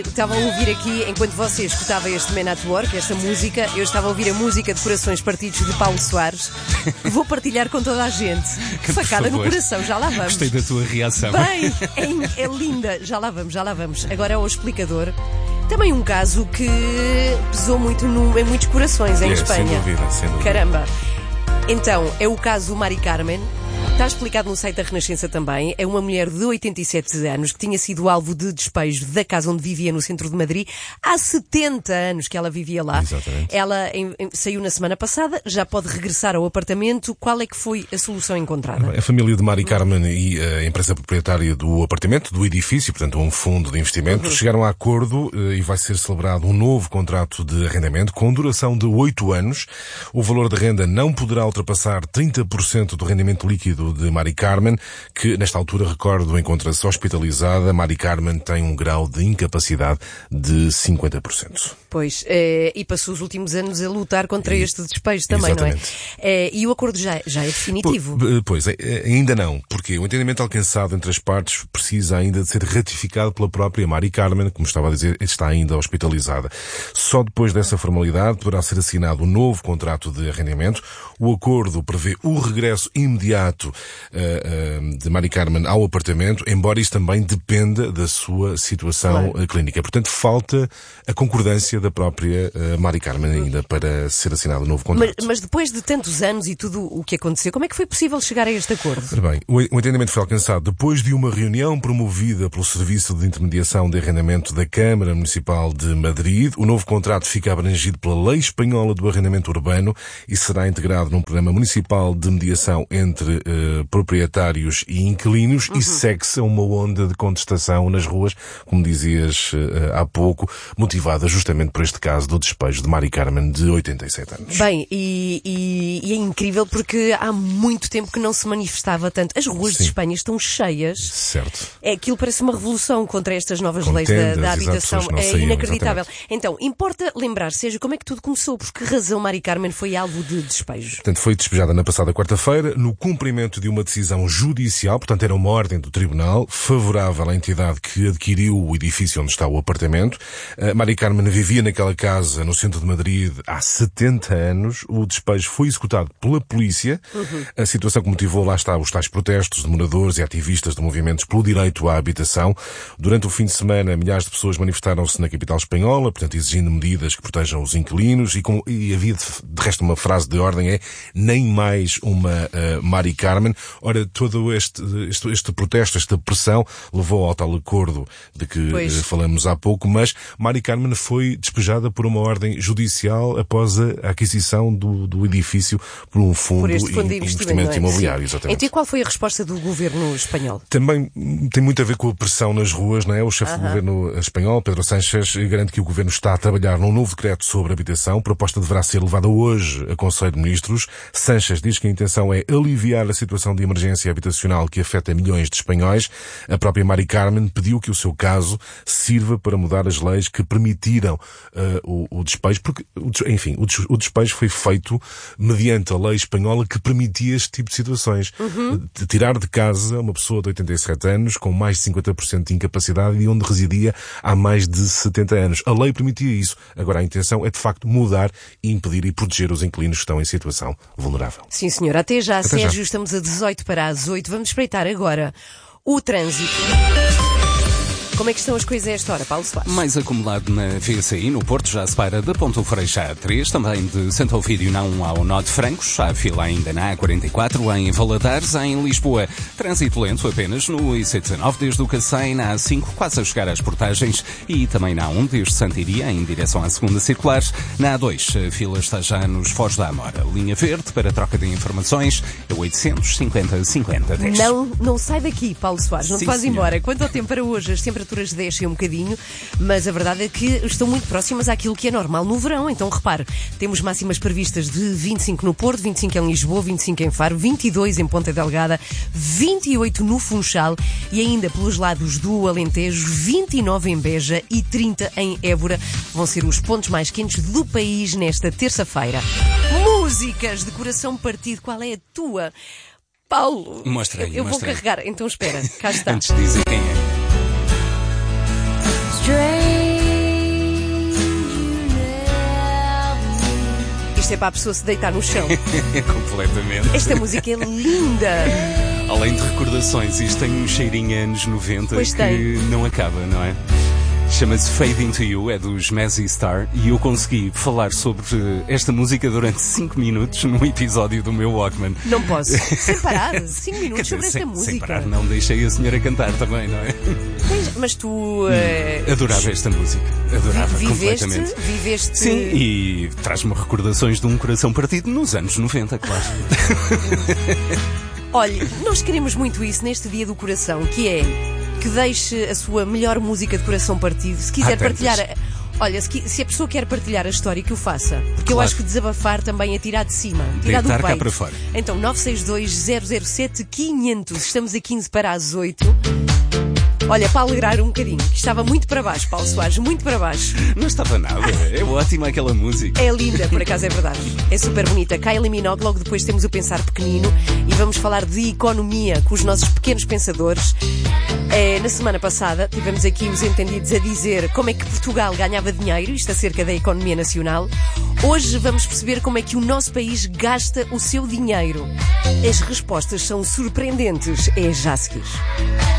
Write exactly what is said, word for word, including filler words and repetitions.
Estava a ouvir aqui, enquanto você escutava este Man at Work, esta música, eu estava a ouvir a música de Corações Partidos de Paulo Soares. Vou partilhar com toda a gente. Que facada no coração, já lá vamos. Gostei da tua reação. Bem, é, é linda. Já lá vamos, já lá vamos. Agora é o explicador. Também um caso que pesou muito no, em muitos corações em é, Espanha. Sem dúvida, sem dúvida. Caramba. Então, é o caso Mari Carmen. Está explicado no site da Renascença também. É uma mulher de oitenta e sete anos que tinha sido alvo de despejo da casa onde vivia no centro de Madrid. Há setenta anos que ela vivia lá. Exatamente. Ela em, em, saiu na semana passada, já pode regressar ao apartamento. Qual é que foi a solução encontrada? A família de Mari Carmen e a empresa proprietária do apartamento, do edifício, portanto um fundo de investimento, uhum. chegaram a acordo e vai ser celebrado um novo contrato de arrendamento com duração de oito anos. O valor de renda não poderá ultrapassar trinta por cento do rendimento líquido de Mari Carmen, que nesta altura, recordo, encontra-se hospitalizada. Mari Carmen tem um grau de incapacidade de cinquenta por cento. Pois, é, e passou os últimos anos a lutar contra e, este despejo também, exatamente. não é? é? E o acordo já, já é definitivo? Pois, ainda não, porque o entendimento alcançado entre as partes precisa ainda de ser ratificado pela própria Mari Carmen, como estava a dizer, está ainda hospitalizada. Só depois dessa formalidade poderá ser assinado um novo contrato de arrendamento. O acordo prevê o regresso imediato uh, uh, de Mari Carmen ao apartamento, embora isso também dependa da sua situação claro. clínica. Portanto, falta a concordância da própria uh, Mari Carmen ainda para ser assinado um novo contrato. Mas, mas depois de tantos anos e tudo o que aconteceu, como é que foi possível chegar a este acordo? Bem, o, o entendimento foi alcançado depois de uma reunião promovida pelo Serviço de Intermediação de Arrendamento da Câmara Municipal de Madrid. O novo contrato fica abrangido pela Lei Espanhola do Arrendamento Urbano e será integrado num programa municipal de mediação entre uh, proprietários e inquilinos uhum. e segue-se a uma onda de contestação nas ruas, como dizias uh, há pouco, motivada justamente por este caso do despejo de Mari Carmen, de oitenta e sete anos. Bem, e, e, e é incrível porque há muito tempo que não se manifestava tanto. As ruas Sim. de Espanha estão cheias. Certo. É, aquilo parece uma revolução contra estas novas Com leis tendas, da, da habitação. É saíam, inacreditável. Exatamente. Então, importa lembrar, seja, como é que tudo começou? Por que razão Mari Carmen foi alvo de despejo? Portanto, foi despejada na passada quarta-feira, no cumprimento de uma decisão judicial, portanto era uma ordem do tribunal, favorável à entidade que adquiriu o edifício onde está o apartamento. Uh, Mari Carmen vivia naquela casa no centro de Madrid há setenta anos. O despejo foi executado pela polícia. Uhum. A situação que motivou, lá está, os tais protestos de moradores e ativistas de movimentos pelo direito à habitação. Durante o fim de semana, milhares de pessoas manifestaram-se na capital espanhola, portanto exigindo medidas que protejam os inquilinos e, com, e havia de, de resto uma frase de ordem, é nem mais uma uh, Mari Carmen. Ora, todo este, este, este protesto, esta pressão, levou ao tal acordo de que uh, falamos há pouco, mas Mari Carmen foi despejada por uma ordem judicial após a aquisição do, do edifício por um fundo, por este fundo de investimento é? imobiliário. Exatamente. Então, qual foi a resposta do governo espanhol? Também tem muito a ver com a pressão nas ruas, não é? O chefe uh-huh. do governo espanhol, Pedro Sánchez, garante que o governo está a trabalhar num novo decreto sobre habitação. A proposta deverá ser levada hoje a Conselho de Ministros. Sánchez diz que a intenção é aliviar a situação de emergência habitacional que afeta milhões de espanhóis. A própria Mari Carmen pediu que o seu caso sirva para mudar as leis que permitiram uh, o, o despejo, porque, enfim, o, des, o despejo foi feito mediante a lei espanhola que permitia este tipo de situações. Uhum. De tirar de casa uma pessoa de oitenta e sete anos com mais de cinquenta por cento de incapacidade e onde residia há mais de setenta anos. A lei permitia isso. Agora a intenção é de facto mudar e impedir e proteger os inquilinos que estão em situação vulnerável. Sim, senhor. Até já, Até Sérgio. Já. Estamos a dezoito para as oito. Vamos espreitar agora o trânsito. Como é que estão as coisas a esta hora, Paulo Soares? Mais acumulado na V C I, no Porto, já se para de Ponto Freixo A três, também de Santo Ovídio na um ao Nó de Francos, há fila ainda na A quarenta e quatro, em Valadares, em Lisboa. Trânsito lento apenas no I C dezenove, desde o Cacém, na A cinco, quase a chegar às portagens, e também na A um, desde Santiria, em direção à segunda circular. Na A dois, a fila está já nos Foz da Amora. Linha verde, para troca de informações, é oitocentos e cinquenta, cinquenta, dez. Não, não sai daqui, Paulo Soares, não te vais senhora. embora. Quanto ao tempo para hoje, as temperaturas descem um bocadinho, mas a verdade é que estão muito próximas àquilo que é normal no verão. Então repare, temos máximas previstas de vinte e cinco no Porto, vinte e cinco em Lisboa, vinte e cinco em Faro, vinte e dois em Ponta Delgada, vinte e oito no Funchal e ainda pelos lados do Alentejo, vinte e nove em Beja e trinta em Évora. Vão ser os pontos mais quentes do país nesta terça-feira. Músicas de coração partido, qual é a tua? Paulo, Mostra aí, eu, eu vou mostra aí. carregar, então espera, cá está. Antes de dizer quem é. Strange Isso é para a pessoa se deitar no chão. Completamente. Esta música é linda. Além de recordações, isto tem um cheirinho a anos noventa Pois que tem. não acaba, não é? Chama-se Fade Into You, é dos Mazzy Star, e eu consegui falar sobre esta música durante cinco minutos num episódio do meu Walkman. Não posso. Sem parar. cinco minutos Quer dizer, sobre esta sem, música. sem parar, não deixei a senhora cantar também, não é? Pois, mas tu... eh, Adorava esta música, adorava viveste, completamente. viveste... Sim, e traz-me recordações de um coração partido nos anos noventa, claro. Olha, nós queremos muito isso neste Dia do Coração, que é que deixe a sua melhor música de coração partido. Se quiser Há tantas. partilhar... a- Olha, se, qui- se a pessoa quer partilhar a história, que o faça. Porque eu Claro. acho que desabafar também é tirar de cima. Tirar do Deitar cá peito. para fora. Então, nove seis dois, zero zero sete, quinhentos. Estamos a quinze para as oito. Olha, para alegrar um bocadinho, que estava muito para baixo, Paulo Soares, muito para baixo. Não estava nada, é ótima aquela música. É linda, por acaso é verdade. É super bonita. Kylie Minogue, logo depois temos o Pensar Pequenino e vamos falar de economia com os nossos pequenos pensadores. É, na semana passada tivemos aqui os entendidos a dizer como é que Portugal ganhava dinheiro, isto acerca da economia nacional. Hoje vamos perceber como é que o nosso país gasta o seu dinheiro. As respostas são surpreendentes. É já a seguir.